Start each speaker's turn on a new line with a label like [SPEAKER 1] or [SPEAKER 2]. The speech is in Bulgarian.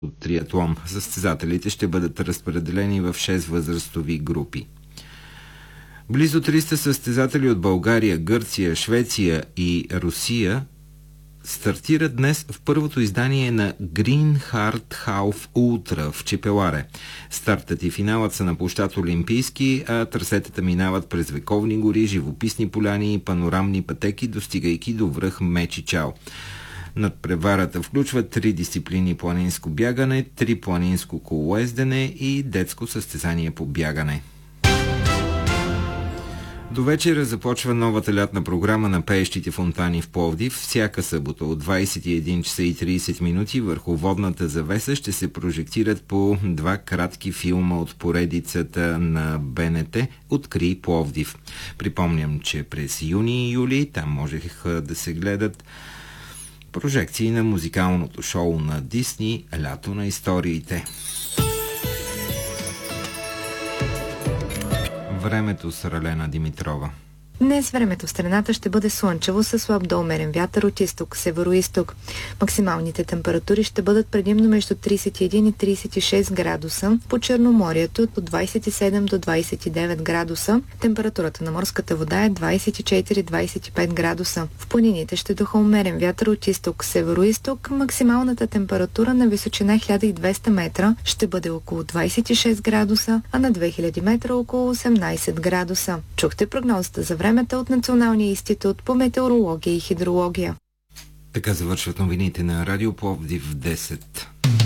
[SPEAKER 1] от триатлон. Състезателите ще бъдат разпределени в 6 възрастови групи. Близо 300 състезатели от България, Гърция, Швеция и Русия стартират днес в първото издание на Green Heart Half Ultra в Чепеларе. Стартът и финалът са на площад Олимпийски, а трасетата минават през вековни гори, живописни поляни и панорамни пътеки, достигайки до връх Мечичал. Надпреварата включва 3 дисциплини: планинско бягане, 3 планинско колоездене и детско състезание по бягане. До вечера започва новата лятна програма на пеещите фонтани в Пловдив. Всяка събота от 21 часа и 30 минути върху водната завеса ще се прожектират по 2 кратки филма от поредицата на БНТ "Открий Пловдив". Припомням, че през юни и юли там можеха да се гледат прожекции на музикалното шоу на Дисни "Лято на историите". Времето с Ралена Димитрова.
[SPEAKER 2] Днес времето в страната ще бъде слънчево със слаб до умерен вятър от изток, северо-изток. Максималните температури ще бъдат предимно между 31 и 36 градуса. По Черноморието от 27 до 29 градуса. Температурата на морската вода е 24-25 градуса. В планините ще духа умерен вятър от изток, северо-изток. Максималната температура на височина 1200 метра ще бъде около 26 градуса, а на 2000 метра около 18 градуса. Чухте прогнозата за времето от Националния институт по метеорология и хидрология.
[SPEAKER 1] Така завършват новините на Радио Пловдив в 10.